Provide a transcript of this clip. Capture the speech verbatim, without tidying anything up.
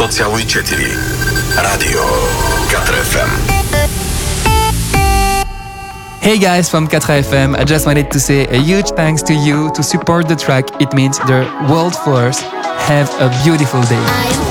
Emoția lui четири. Radio four F M. Hey guys from four F M, I just wanted to say a huge thanks to you to support the track. It means the world for us. Have a beautiful day.